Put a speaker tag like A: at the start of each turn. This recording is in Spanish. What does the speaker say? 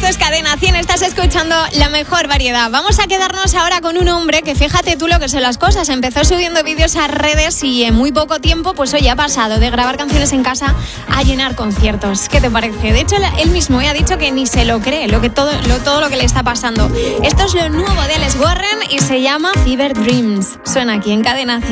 A: es Cadena 100, estás escuchando la mejor variedad. Vamos a quedarnos ahora con un hombre que, fíjate tú lo que son las cosas, empezó subiendo vídeos a redes y en muy poco tiempo, pues hoy ha pasado de grabar canciones en casa a llenar conciertos. ¿Qué te parece? De hecho, él mismo ha dicho que ni se lo cree todo lo que le está pasando. Esto es lo nuevo de Alex Warren y se llama Fever Dreams. Suena aquí en Cadena 100.